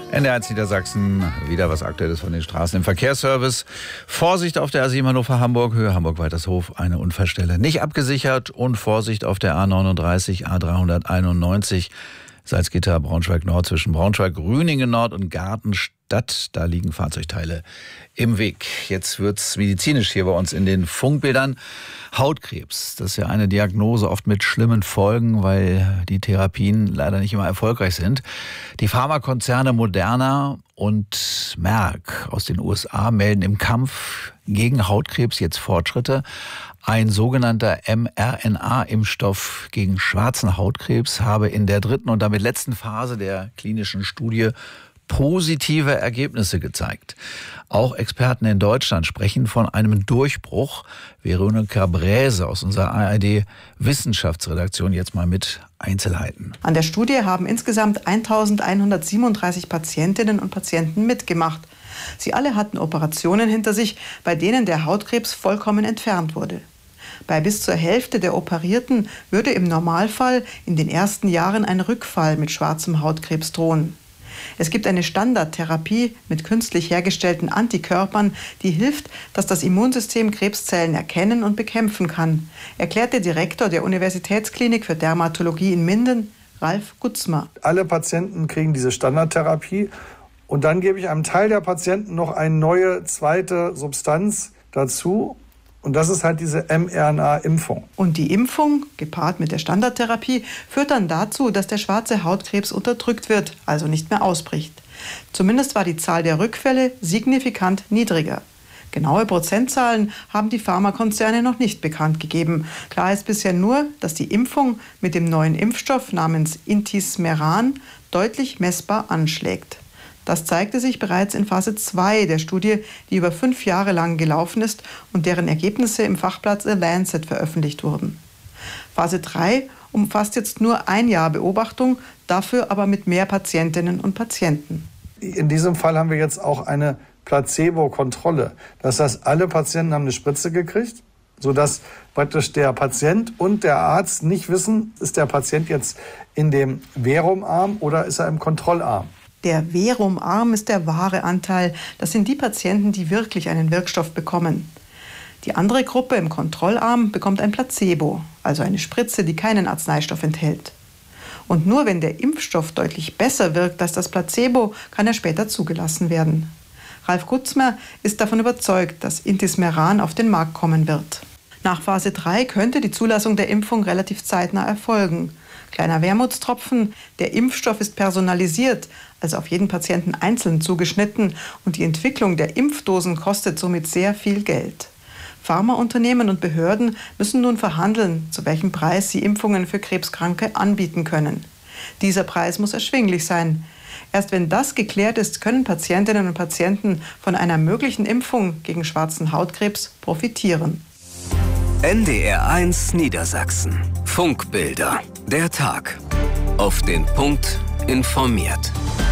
NDR1 Niedersachsen, wieder was Aktuelles von den Straßen im Verkehrsservice. Vorsicht auf der A7 Hannover-Hamburg, Höhe Hamburg-Weitershof, eine Unfallstelle nicht abgesichert. Und Vorsicht auf der A39, A391, Salzgitter, Braunschweig-Nord zwischen Braunschweig-Rüningen-Nord und Gartenstadt. Da liegen Fahrzeugteile im Weg. Jetzt wird's medizinisch hier bei uns in den Funkbildern. Hautkrebs, das ist ja eine Diagnose oft mit schlimmen Folgen, weil die Therapien leider nicht immer erfolgreich sind. Die Pharmakonzerne Moderna und Merck aus den USA melden im Kampf gegen Hautkrebs jetzt Fortschritte. Ein sogenannter mRNA-Impfstoff gegen schwarzen Hautkrebs habe in der dritten und damit letzten Phase der klinischen Studie positive Ergebnisse gezeigt. Auch Experten in Deutschland sprechen von einem Durchbruch. Veronika Bräse aus unserer ARD-Wissenschaftsredaktion jetzt mal mit Einzelheiten. An der Studie haben insgesamt 1137 Patientinnen und Patienten mitgemacht. Sie alle hatten Operationen hinter sich, bei denen der Hautkrebs vollkommen entfernt wurde. Bei bis zur Hälfte der Operierten würde im Normalfall in den ersten Jahren ein Rückfall mit schwarzem Hautkrebs drohen. Es gibt eine Standardtherapie mit künstlich hergestellten Antikörpern, die hilft, dass das Immunsystem Krebszellen erkennen und bekämpfen kann, erklärt der Direktor der Universitätsklinik für Dermatologie in Minden, Ralf Gutzmer. Alle Patienten kriegen diese Standardtherapie und dann gebe ich einem Teil der Patienten noch eine neue zweite Substanz dazu. Und das ist halt diese mRNA-Impfung. Und die Impfung, gepaart mit der Standardtherapie, führt dann dazu, dass der schwarze Hautkrebs unterdrückt wird, also nicht mehr ausbricht. Zumindest war die Zahl der Rückfälle signifikant niedriger. Genaue Prozentzahlen haben die Pharmakonzerne noch nicht bekannt gegeben. Klar ist bisher nur, dass die Impfung mit dem neuen Impfstoff namens Intismeran deutlich messbar anschlägt. Das zeigte sich bereits in Phase 2 der Studie, die über 5 Jahre lang gelaufen ist und deren Ergebnisse im Fachblatt The Lancet veröffentlicht wurden. Phase 3 umfasst jetzt nur ein Jahr Beobachtung, dafür aber mit mehr Patientinnen und Patienten. In diesem Fall haben wir jetzt auch eine Placebo-Kontrolle. Das heißt, alle Patienten haben eine Spritze gekriegt, sodass praktisch der Patient und der Arzt nicht wissen, ist der Patient jetzt in dem Verumarm oder ist er im Kontrollarm. Der Verumarm ist der wahre Anteil. Das sind die Patienten, die wirklich einen Wirkstoff bekommen. Die andere Gruppe im Kontrollarm bekommt ein Placebo, also eine Spritze, die keinen Arzneistoff enthält. Und nur wenn der Impfstoff deutlich besser wirkt als das Placebo, kann er später zugelassen werden. Ralf Gutzmer ist davon überzeugt, dass Intismeran auf den Markt kommen wird. Nach Phase 3 könnte die Zulassung der Impfung relativ zeitnah erfolgen. Kleiner Wermutstropfen, der Impfstoff ist personalisiert, also auf jeden Patienten einzeln zugeschnitten, und die Entwicklung der Impfdosen kostet somit sehr viel Geld. Pharmaunternehmen und Behörden müssen nun verhandeln, zu welchem Preis sie Impfungen für Krebskranke anbieten können. Dieser Preis muss erschwinglich sein. Erst wenn das geklärt ist, können Patientinnen und Patienten von einer möglichen Impfung gegen schwarzen Hautkrebs profitieren. NDR1 Niedersachsen. Funkbilder. Der Tag. Auf den Punkt informiert.